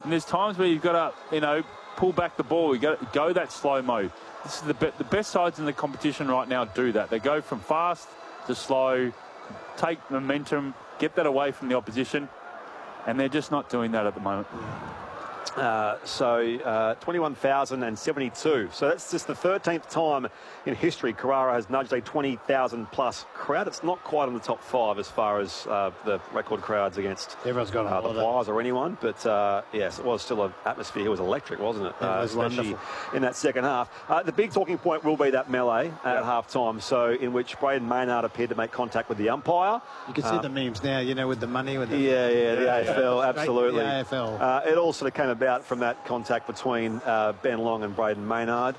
And there's times where you've got to, pull back the ball. You got to go that slow-mo. This is the best sides in the competition right now do that. They go from fast to slow, take momentum, get that away from the opposition, and they're just not doing that at the moment. 21,072. So that's just the 13th time in history Carrara has nudged a 20,000-plus crowd. It's not quite in the top 5 as far as the record crowds against everyone's got the Flyers or anyone. But, yes, it was still an atmosphere. It was electric, wasn't it? It was especially wonderful. In that second half. The big talking point will be that melee at half-time, so in which Braden Maynard appeared to make contact with the umpire. You can see the memes now, with the money. With the the AFL, absolutely. The AFL. It all sort of came about from that contact between Ben Long and Braden Maynard.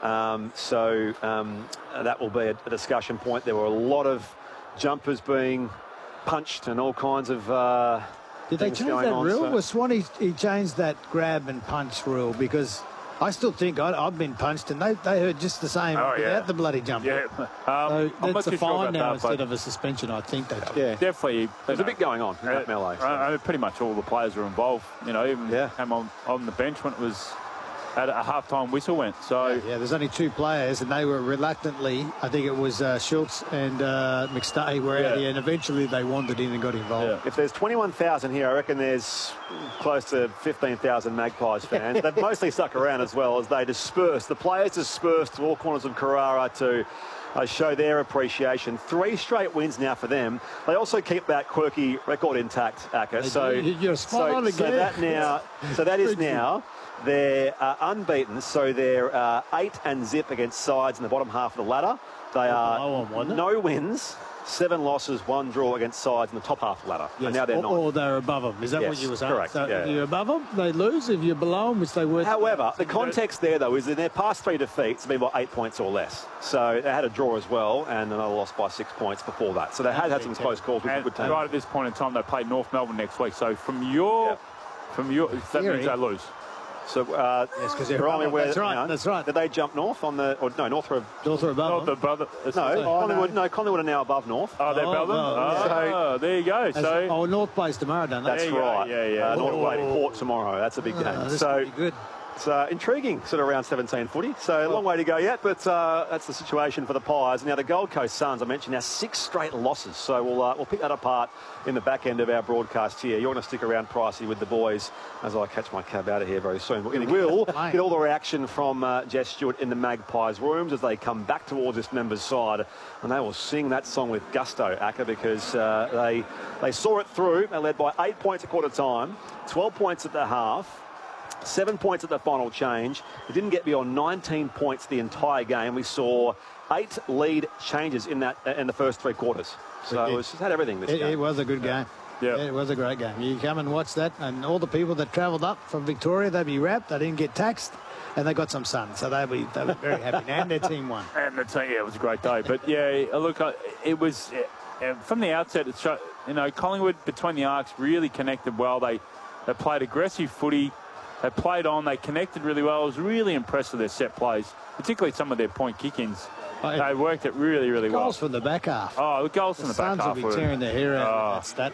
That will be a discussion point. There were a lot of jumpers being punched and all kinds of Did they change that rule? Well, Swanee, he changed that grab and punch rule because I still think I've been punched and they heard just the same without the bloody jump. Yeah. So that's a fine now instead of a suspension, I think. Definitely. There's a bit going on in that melee. Pretty much all the players were involved. Even came on the bench when it was at a half-time whistle went. So there's only 2 players and they were reluctantly, I think it was Schultz and McStay were out here, and eventually they wandered in and got involved. If there's 21,000 here, I reckon there's close to 15,000 Magpies fans. They've mostly stuck around as well as they dispersed. The players dispersed to all corners of Carrara to show their appreciation. 3 straight wins now for them. They also keep that quirky record intact, Acker. You're spot on again. That is now they're unbeaten, so they're 8-0 against sides in the bottom half of the ladder. They are no wins, 7 losses, 1 draw against sides in the top half of the ladder. Yes. And now they're 9. Or they're above them. Is that what you were saying? Correct. So if you're above them, they lose. If you're below them, which they were. However, the context there, though, is in their past 3 defeats have been by 8 points or less. So they had a draw as well and another loss by 6 points before that. So they had some close calls with good teams. Right at this point in time, they play North Melbourne next week. So that means they lose. So, yes, because they're only where, that's right. Did they jump north on the? Or no, North are above. Collingwood are now above North. Oh, they're above them. There you go. North plays tomorrow, don't they? That's right. Yeah. North play Port tomorrow. That's a big game. So good. It's intriguing, sort of round 17 footy. So a long way to go yet, but that's the situation for the Pies. Now the Gold Coast Suns, I mentioned, now 6 straight losses. So we'll pick that apart in the back end of our broadcast here. You want to stick around, Pricey, with the boys as I catch my cab out of here very soon. We will get all the reaction from Jess Stewart in the Magpies rooms as they come back towards this members' side, and they will sing that song with gusto, Acker, because they saw it through. They led by 8 points at quarter time, 12 points at the half. 7 points at the final change. It didn't get beyond 19 points the entire game. We saw 8 lead changes in the first 3 quarters. So it had everything this game. It was a good game. Yeah. It was a great game. You come and watch that, and all the people that travelled up from Victoria, they'd be wrapped. They didn't get taxed, and they got some sun. So they were very happy. And their team won. And the team, it was a great day. But look, it was from the outset. It showed, Collingwood between the arcs really connected well. They played aggressive footy. They played on. They connected really well. I was really impressed with their set plays, particularly some of their point kick-ins. They worked it really, really well. Goals from the back half. Oh, the goals from the back half. Suns will be tearing their hair out with that stat.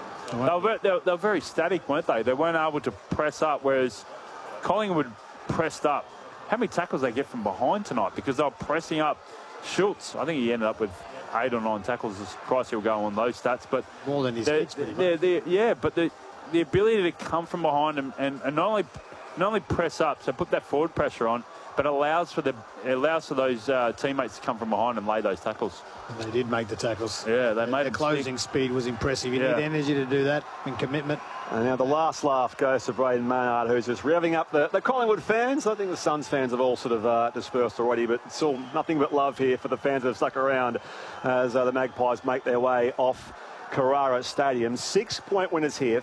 They were very static, weren't they? They weren't able to press up, whereas Collingwood pressed up. How many tackles they get from behind tonight? Because they were pressing up. Schultz, I think he ended up with 8 or 9 tackles. As Price will go on those stats, but more than his pitch, but the ability to come from behind and not only press up, so put that forward pressure on, but it allows for those teammates to come from behind and lay those tackles. And they did make the tackles. Yeah, they made the closing speed was impressive. You need energy to do that and commitment. And now the last laugh goes to Braden Maynard, who's just revving up the Collingwood fans. I think the Suns fans have all sort of dispersed already, but still nothing but love here for the fans that have stuck around as the Magpies make their way off Carrara Stadium. 6-point winners here,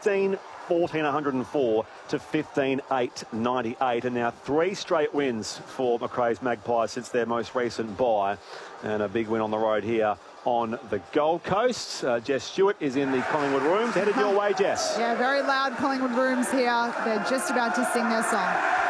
15-14-104 to 15-8-98. And now 3 straight wins for Macrae's Magpies since their most recent bye. And a big win on the road here on the Gold Coast. Jess Stewart is in the Collingwood rooms. Headed your way, Jess. Yeah, very loud Collingwood rooms here. They're just about to sing their song.